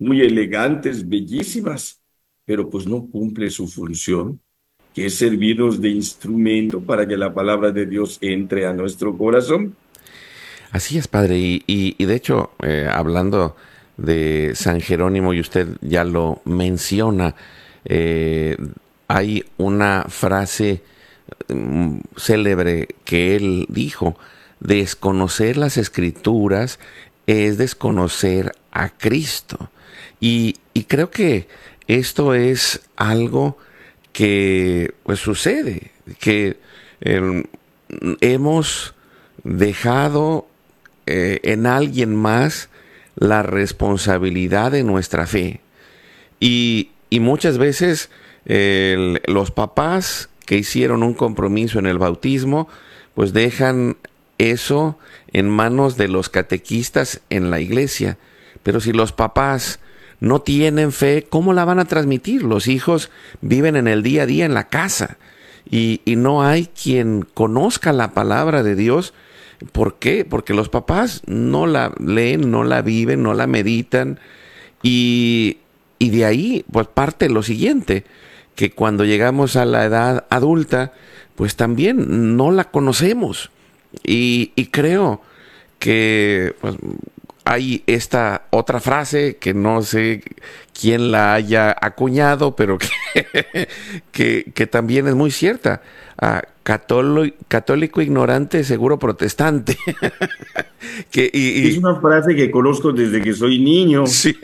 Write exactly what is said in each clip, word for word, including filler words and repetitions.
muy elegantes, bellísimas, pero pues no cumple su función, que es servirnos de instrumento para que la palabra de Dios entre a nuestro corazón. Así es, padre. Y, y- y de hecho, eh, hablando de San Jerónimo, y usted ya lo menciona, eh, hay una frase mm, célebre que él dijo: desconocer las escrituras es desconocer a Cristo. Y, y creo que esto es algo que pues sucede, que eh, hemos dejado eh, en alguien más la responsabilidad de nuestra fe. Y, y muchas veces eh, el- los papás que hicieron un compromiso en el bautismo, pues dejan eso en manos de los catequistas en la iglesia. Pero si los papás no tienen fe, ¿cómo la van a transmitir? Los hijos viven en el día a día en la casa y, y no hay quien conozca la palabra de Dios. ¿Por qué? Porque los papás no la leen, no la viven, no la meditan y, y de ahí pues parte lo siguiente, que cuando llegamos a la edad adulta, pues también no la conocemos. Y, y creo que pues, hay esta otra frase que no sé quién la haya acuñado, pero que, que, que también es muy cierta. Ah, católico, católico ignorante, seguro protestante. que, y, Es y una frase que conozco desde que soy niño. sí,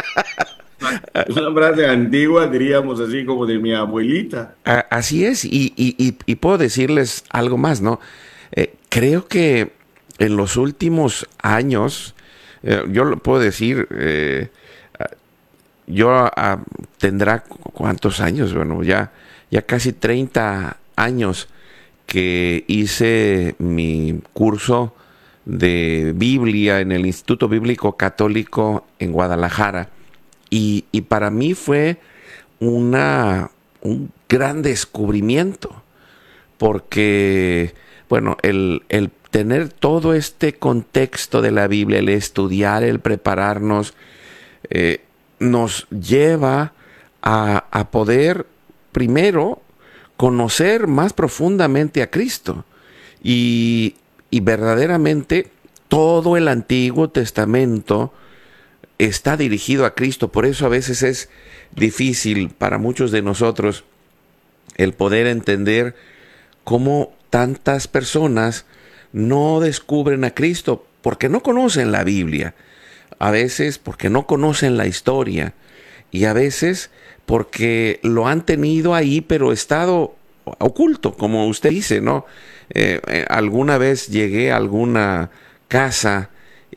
Es una frase antigua, diríamos así como de mi abuelita. A- así es, y, y- y- y puedo decirles algo más, ¿no? Eh, creo que en los últimos años, eh, yo lo puedo decir, eh, yo ah, tendrá cu- cuántos años, bueno, ya, ya casi treinta años que hice mi curso de Biblia en el Instituto Bíblico Católico en Guadalajara. Y, y para mí fue una, un gran descubrimiento, porque, bueno, el, el tener todo este contexto de la Biblia, el estudiar, el prepararnos, eh, nos lleva a, a poder primero conocer más profundamente a Cristo y, y verdaderamente todo el Antiguo Testamento está dirigido a Cristo. Por eso a veces es difícil para muchos de nosotros el poder entender cómo tantas personas no descubren a Cristo porque no conocen la Biblia, a veces porque no conocen la historia y a veces porque lo han tenido ahí pero estado oculto, como usted dice, ¿no? Eh, eh, alguna vez llegué a alguna casa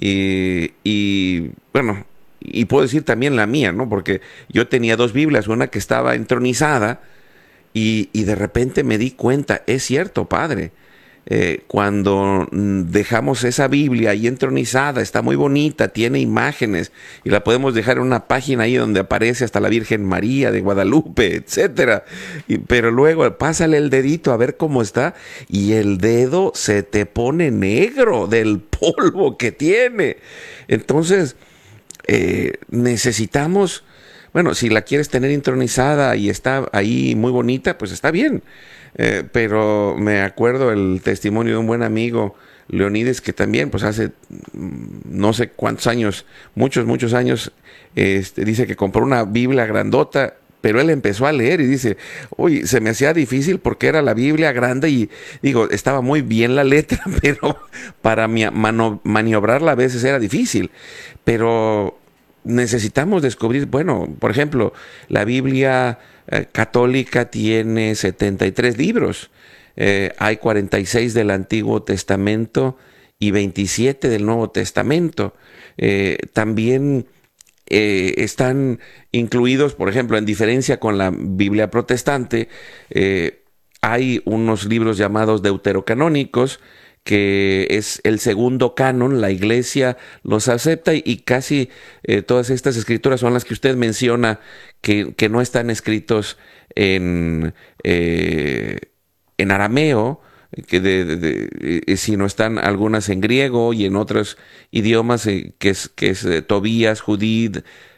y, y, bueno, y puedo decir también la mía, ¿no? Porque yo tenía dos Biblias, una que estaba entronizada y, y de repente me di cuenta, es cierto, padre, eh, cuando mm, dejamos esa Biblia ahí entronizada, está muy bonita, tiene imágenes y la podemos dejar en una página ahí donde aparece hasta la Virgen María de Guadalupe, etcétera. Y, pero luego pásale el dedito a ver cómo está y el dedo se te pone negro del polvo que tiene. Entonces, eh, necesitamos, bueno, si la quieres tener intronizada y está ahí muy bonita, pues está bien. Eh, pero me acuerdo el testimonio de un buen amigo, Leonides, que también, pues hace mm, no sé cuántos años, muchos, muchos años, este, dice que compró una Biblia grandota, pero él empezó a leer y dice, oye, se me hacía difícil porque era la Biblia grande y digo, estaba muy bien la letra, pero para mi, mano, maniobrarla a veces era difícil. Pero necesitamos descubrir, bueno, por ejemplo, la Biblia eh, católica tiene setenta y tres libros, eh, hay cuarenta y seis del Antiguo Testamento y veintisiete del Nuevo Testamento. Eh, también eh, están incluidos, por ejemplo, en diferencia con la Biblia protestante, eh, hay unos libros llamados deuterocanónicos, que es el segundo canon, la iglesia los acepta y, y casi eh, todas estas escrituras son las que usted menciona que, que no están escritos en, eh, en arameo, que de, de, de, eh, sino están algunas en griego y en otros idiomas, eh, que es, que es eh, Tobías, Judith,